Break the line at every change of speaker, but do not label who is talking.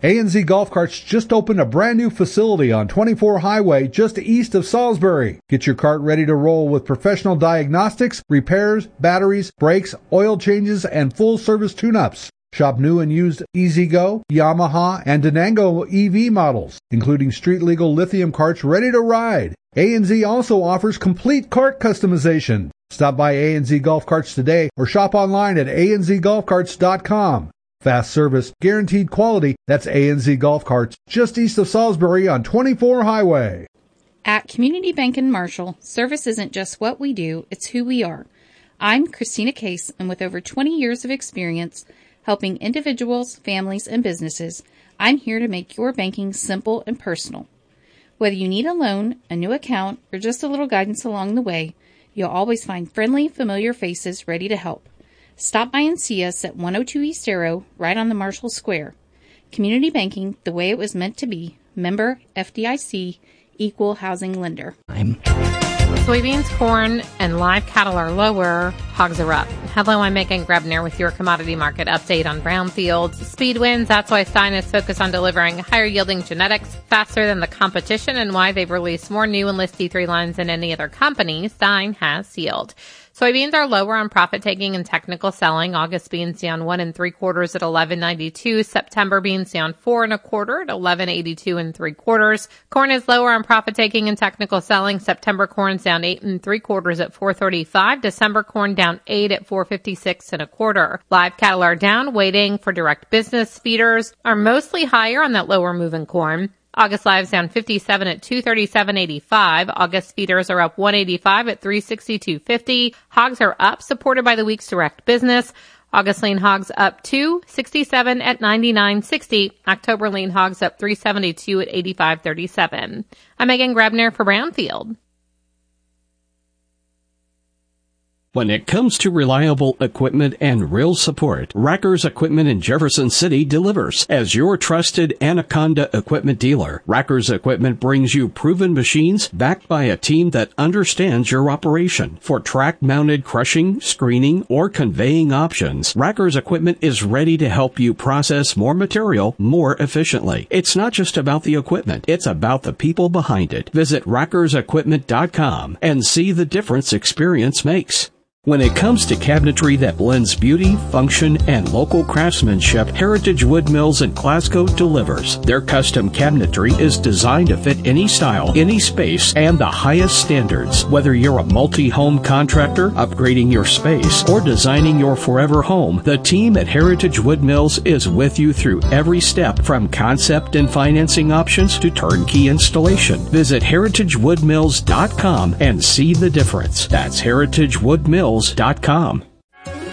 A&Z Golf Carts just opened a brand new facility on 24 Highway just east of Salisbury. Get your cart ready to roll with professional diagnostics, repairs, batteries, brakes, oil changes, and full-service tune-ups. Shop new and used E-Z-Go, Yamaha, and Denango EV models, including street-legal lithium carts ready to ride. A&Z also offers complete cart customization. Stop by A&Z Golf Carts today or shop online at anzgolfcarts.com. Fast service, guaranteed quality. That's A&Z Golf Carts, just east of Salisbury on 24 Highway.
At Community Bank in Marshall, service isn't just what we do, it's who we are. I'm Christina Case, and with over 20 years of experience helping individuals, families, and businesses, I'm here to make your banking simple and personal. Whether you need a loan, a new account, or just a little guidance along the way, you'll always find friendly, familiar faces ready to help. Stop by and see us at 102 East Arrow, right on the Marshall Square. Community banking, the way it was meant to be. Member FDIC, equal housing lender.
Soybeans, corn, and live cattle are lower. Hogs are up. Hello, I'm Megan Grebner with your commodity market update on brownfields. Speed wins. That's why Stein is focused on delivering higher yielding genetics faster than the competition and why they've released more new Enlist D3 lines than any other company. Stein has yield. Soybeans are lower on profit taking and technical selling. August beans down 1 3/4 at 11.92. September beans down 4 1/4 at 11.82 3/4. Corn is lower on profit taking and technical selling. September corn's down 8 3/4 at 4.35. December corn down 8 at 4.56 1/4. Live cattle are down, waiting for direct business. Feeders are mostly higher on that lower moving corn. August lives down 57 at 237.85. August feeders are up 185 at 362.50. Hogs are up, supported by the week's direct business. August lean hogs up 267 at 99.60. October lean hogs up 372 at 85.37. I'm Megan Grebner for Brownfield.
When it comes to reliable equipment and real support, Racker's Equipment in Jefferson City delivers. As your trusted Anaconda equipment dealer, Racker's Equipment brings you proven machines backed by a team that understands your operation. For track-mounted crushing, screening, or conveying options, Racker's Equipment is ready to help you process more material more efficiently. It's not just about the equipment, it's about the people behind it. Visit rackersequipment.com and see the difference experience makes. When it comes to cabinetry that blends beauty, function, and local craftsmanship, Heritage Wood Mills in Glasgow delivers. Their custom cabinetry is designed to fit any style, any space, and the highest standards. Whether you're a multi-home contractor, upgrading your space, or designing your forever home, the team at Heritage Wood Mills is with you through every step, from concept and financing options to turnkey installation. Visit heritagewoodmills.com and see the difference. That's heritagewoodmills.com.